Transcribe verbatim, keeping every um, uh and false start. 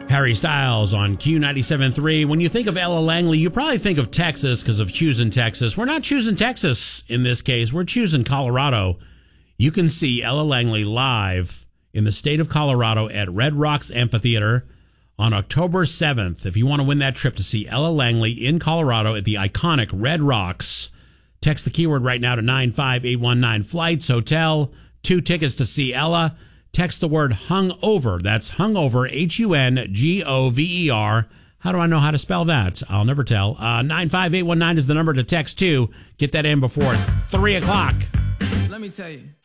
Harry Styles on Q ninety-seven point three. When you think of Ella Langley, you probably think of Texas because of choosing Texas. We're not choosing Texas in this case. We're choosing Colorado. You can see Ella Langley live in the state of Colorado at Red Rocks Amphitheater on October seventh. If you want to win that trip to see Ella Langley in Colorado at the iconic Red Rocks, text the keyword right now to nine five eight one nine. Flights, hotel, two tickets to see Ella. Text the word hungover. That's hungover, H U N G O V E R. How do I know how to spell that? I'll never tell. Uh, nine five eight one nine is the number to text to. Get that in before three o'clock. Let me tell you.